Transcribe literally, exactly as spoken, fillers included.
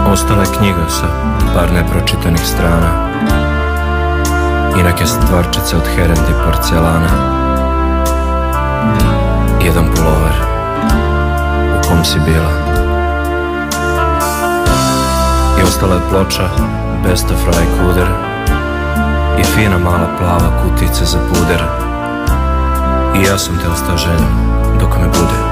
Ostala je knjiga sa par nepročitanih strana i neke stvarčice od herende i porcelana. Jedan pulover u kom si bila. I ostala je ploča Besta Fraj Kuder i fina mala plava kutica za puder. I ja sam te ostao željom dok me bude.